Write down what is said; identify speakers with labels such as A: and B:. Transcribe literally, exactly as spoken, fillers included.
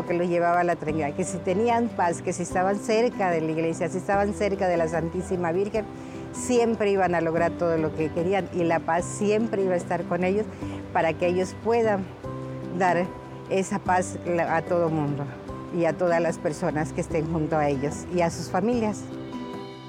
A: lo que los llevaba a la tranquilidad, que si tenían paz, que si estaban cerca de la iglesia, si estaban cerca de la Santísima Virgen, siempre iban a lograr todo lo que querían y la paz siempre iba a estar con ellos para que ellos puedan dar esa paz a todo mundo y a todas las personas que estén junto a ellos y a sus familias.